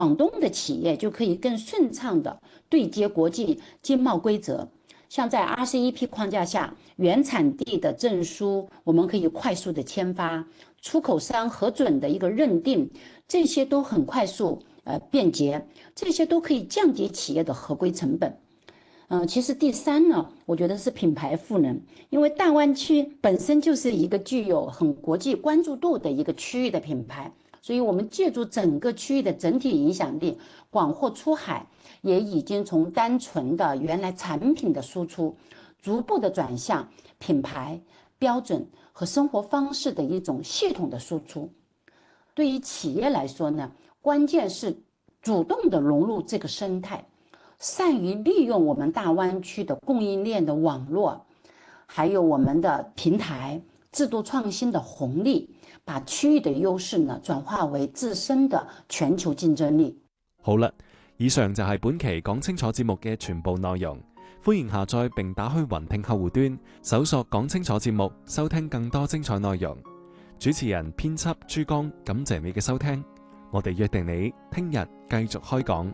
广东的企业就可以更顺畅地对接国际经贸规则。像在 RCEP 框架下，原产地的证书我们可以快速的签发，出口商核准的一个认定，这些都很快速便捷，这些都可以降低企业的合规成本。其实第三呢，我觉得是品牌赋能，因为大湾区本身就是一个具有很国际关注度的一个区域的品牌，所以我们借助整个区域的整体影响力，广货出海，也已经从单纯的原来产品的输出，逐步的转向品牌标准和生活方式的一种系统的输出。对于企业来说呢，关键是主动的融入这个生态，善于利用我们大湾区的供应链的網絡，還有我們的平台制度創新的紅利，把區域的優勢呢轉化為自身的全球競爭力。 好啦，以上就係本期講清楚節目嘅全部內容。歡迎下載並打開雲聽客戶端，搜索講清楚節目，收聽更多精彩內容。主持人編輯珠江，感謝你嘅收聽。我哋約定你聽日繼續開講。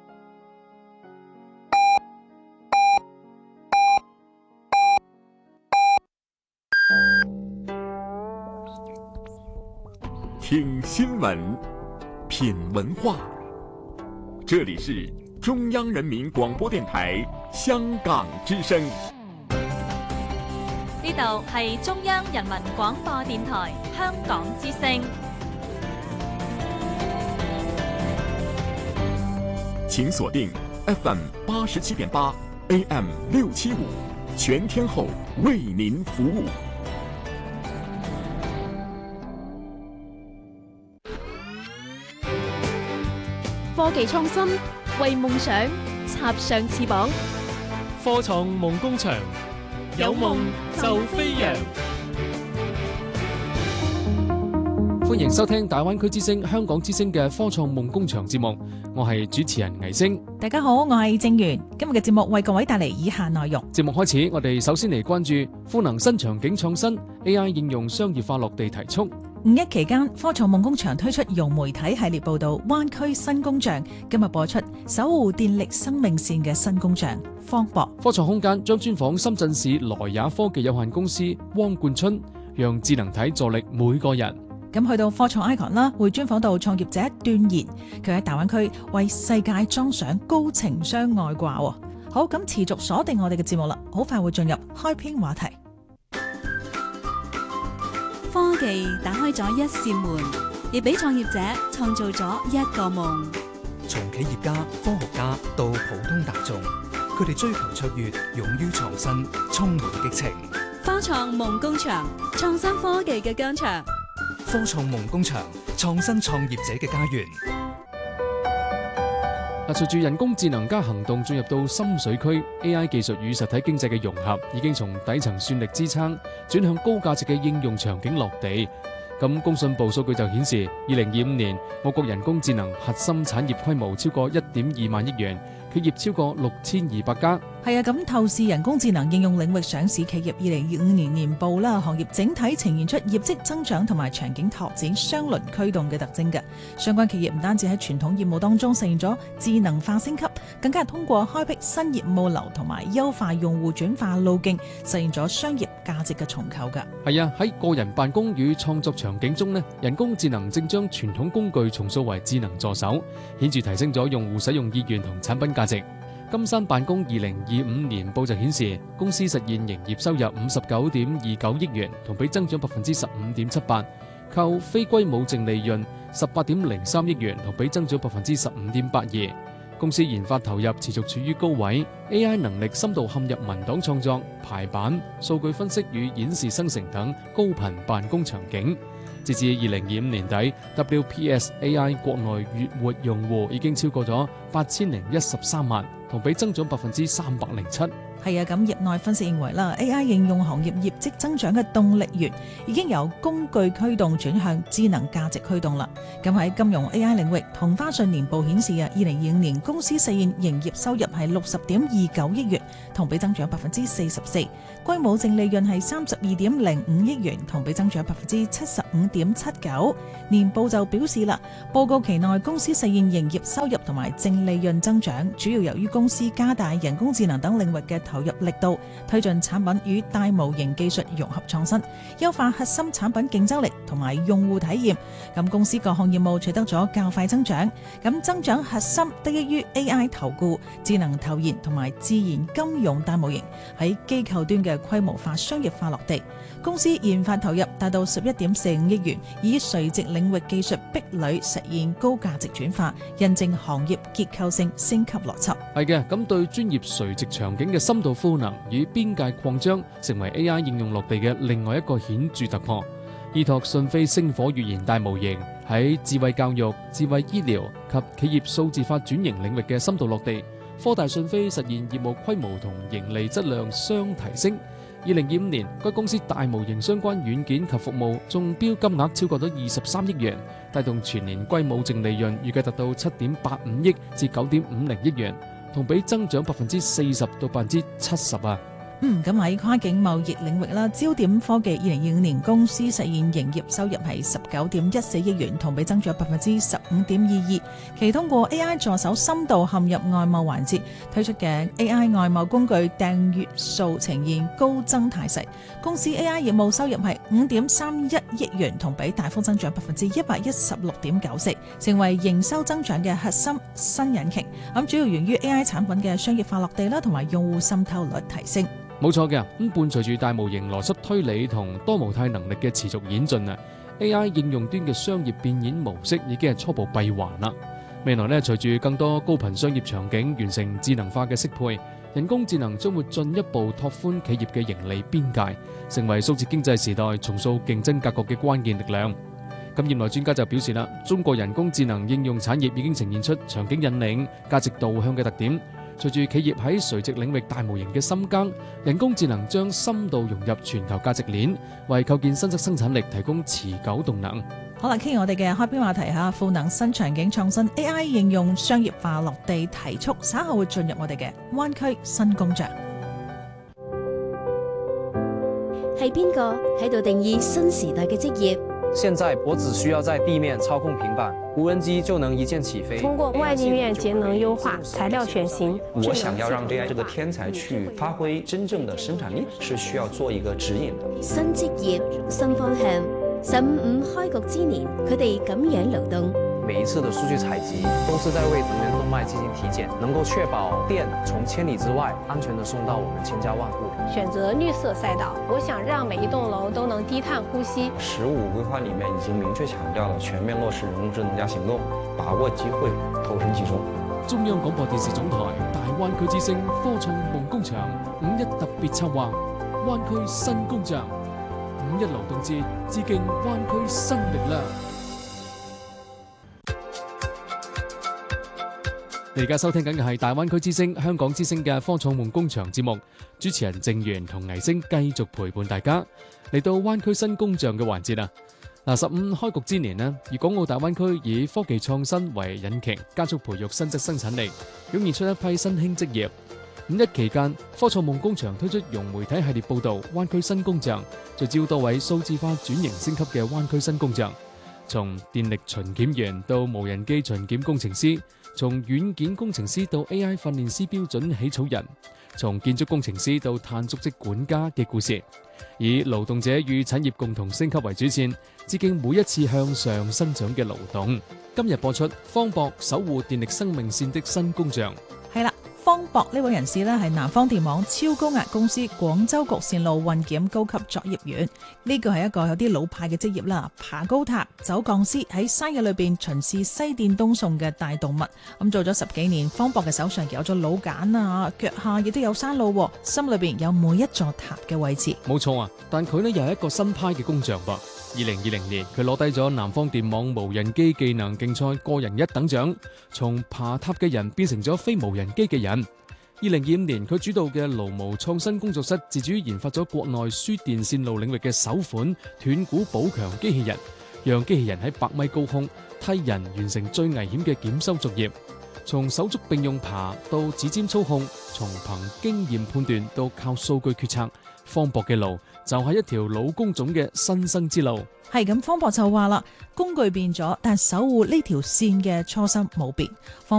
听新闻，品文化。这里是中央人民广播电台香港之声。 呢度係中央人民廣播電台香港之聲。 請鎖定 FM 87.8 AM 675，全天候為您服務。 科技創新，為夢想插上翅膀。 科創夢工場，有夢就飛揚。歡迎收聽大灣區之聲、香港之聲嘅科創夢工場節目，我係主持人倪星。 大家好，我係正源。今日嘅節目為各位帶嚟以下內容。 節目開始，我哋首先嚟關注賦能新場景創新 AI 應用商業化落地提速。 5·1期間，科創夢工場推出融媒體系列報導《灣區新工匠》，今日播出守護電力生命線嘅新工匠方博。 科創空間將專訪深圳市萊也科技有限公司汪冠春，讓智能體助力每個人。 咁去到科創 icon 啦，會專訪到創業者段賢，佢喺大灣區為世界裝上高情商外掛。好，咁持續鎖定我哋嘅節目啦，好快會進入開篇話題。 科技打開咗一扇門，亦俾創業者創造咗一個夢。 從企業家、科學家到普通大眾，佢哋追求卓越，勇於創新，充滿激情。 科創夢工場，創新科技嘅疆場。 科創夢工場，創新創業者嘅家園。 隨住人工智能加行動進入到深水區 ，AI 技術與實體經濟嘅融合已經從底層算力支撐轉向高價值嘅應用場景落地。咁工信部數據就顯示，2025年我國人工智能核心產業規模超過1.2萬億元，企業超過6200家。 係啊，咁透視人工智能應用領域上市企業2025年年報啦，行業整體呈現出業績增長同埋場景拓展雙輪驅動嘅特徵嘅。相關企業唔單止喺傳統業務當中實現咗智能化升級，更加係通過開闢新業務流同埋優化用戶轉化路徑，實現咗商業價值嘅重構㗎。 係啊，喺個人辦公與創作場景中呢，人工智能正將傳統工具重塑為智能助手，顯著提升咗用戶使用意願同產品價值。金山辦公2025年報就顯示，公司實現營業收入59.29億元，同比增長15.78%，扣非規模淨利潤18.03億元，同比增長15.82%。公司研發投入持續處於高位 ，AI 能力深度嵌入文檔創作、排版、數據分析與演示生成等高頻辦公場景。截至2025年底 ，WPS AI 國內月活用戶已經超過咗8013萬，同比增長307%。 係啊，咁業內分析認為啦 ，AI 應用行業業績增長嘅動力源已經由工具驅動轉向智能價值驅動啦。咁喺金融 AI 領域，同花順年報顯示啊，2025年公司實現營業收入係60.29億元，同比增長44%，規模淨利潤係32.05億元，同比增長75.79%。年報就表示啦，報告期內公司實現營業收入同埋淨利潤增長，主要由於公司加大人工智能等領域嘅投入力度，推進產品與大模型技術融合創新，優化核心產品競爭力同埋用戶體驗。咁公司各項業務取得咗較快增長，咁增長核心得益於 AI 投顧、智能投研同埋自然金融大模型喺機構端嘅規模化商業化落地。公司研發投入達到11.45億元，以垂直領域技術壁壘實現高價值轉化，印證行業結構性升級邏輯。 係嘅，咁對專業垂直場景嘅深度賦能與邊界擴張，成為 AI 應用落地嘅另外一個顯著突破。依託訊飛星火語言大模型喺智慧教育、智慧醫療及企業數字化轉型領域嘅深度落地，科大訊飛實現業務規模同盈利質量雙提升。2025年，該公司大模型相關軟件及服務中標金額超過咗23億元，帶動全年歸母淨利潤預計達到7.85億至9.50億元，同比增長40%到70%啊！ 咁喺跨境貿易領域啦，焦點科技2025年公司實現營業收入係19.14億元，同比增長15.22%。其通過 AI 助手深度陷入外貿環節推出嘅 AI 外貿工具訂閱數呈現高增態勢。公司 AI 業務收入係5.31億元，同比大幅增長116.94%，成為營收增長嘅核心新引擎。咁主要源於 AI 產品嘅商業化落地啦，同埋用戶滲透率提升。 冇錯嘅，咁伴隨住大模型邏輯推理同多模態能力嘅持續演進啊 ，AI 應用端嘅商業變現模式已經係初步閉環啦。未來隨住更多高頻商業場景完成智能化嘅適配，人工智能將會進一步拓寬企業嘅盈利邊界，成為數字經濟時代重塑競爭格局嘅關鍵力量。咁業內專家就表示啦，中國人工智能應用產業已經呈現出場景引領、價值導向嘅特點。隨住企業喺垂直領域大模型嘅深耕，人工智能將深度融入全球價值鏈，為構建新質生產力提供持久動能。 好啦，傾完我哋嘅開篇話題嚇，賦能新場景創新 AI 應用商業化落地提速，稍後會進入我哋嘅灣區新工匠。 係邊個喺度定義新時代嘅職業？ 現在我只需要在地面操控平板，無人機就能一鍵起飛。 通過外立面節能優化、材料選型。 我想要讓 AI 這個天才去發揮真正的生產力，是需要做一個指引的。 新職業、新方向。15開局之年，佢哋咁樣流動。 每一次的數據採集都是在為能源動脈進行體檢，能夠確保電從千里之外安全地送到我們千家萬戶。 選擇綠色賽道，我想讓每一棟樓都能低碳呼吸。 15規劃裡面已經明確強調了全面落實人工智能加行動，把握機會，投身其中。 中央廣播電視總台大灣區之聲科創夢工場5.1特別策劃灣區新工匠5.1勞動節致敬灣區新力量。你而家收聽緊嘅係大灣區之聲香港之聲嘅科創夢工場節目，主持人鄭源同倪星繼續陪伴大家嚟到灣區新工匠嘅環節啦。15開局之年呢，粵港澳大灣區以科技創新為引擎，加速培育新質生產力，湧現出一批新興職業。5.1期間，科創夢工場推出融媒體系列報道《灣區新工匠》，聚焦多位數字化轉型升級嘅灣區新工匠，從電力巡檢員到無人機巡檢工程師，從軟件工程師到 AI 訓練師標準起草人，從建築工程師到碳足跡管家嘅故事，以勞動者與產業共同升級為主線，致敬每一次向上生長嘅勞動。今日播出方博守護電力生命線的新工匠。 係啦。方博呢位人士呢，係南方電網超高壓公司廣州局線路運檢高級作業員，呢個係一個有啲老派嘅職業啦。爬高塔、走鋼絲，喺山野裏邊巡視西電東送嘅大動物。咁做咗10幾年，方博嘅手上有咗老繭啊，腳下亦都有山路，心裏邊有每一座塔嘅位置。 冇錯啊，但佢呢又係一個新派嘅工匠噃。2020年，佢攞低咗南方電網無人機技能競賽個人1等獎，從爬塔嘅人變成咗非無人機嘅人。 2025年，佢主導嘅勞模創新工作室自主研發咗國內輸電線路領域嘅首款斷股補強機器人，讓機器人喺100米高空替人完成最危險嘅檢修作業。從手足並用爬到指尖操控，從憑經驗判斷到靠數據決策，方博嘅路就係一條老工種嘅新生之路。 係咁，方博就話啦，工具變咗，但守護呢條線嘅初心冇變。方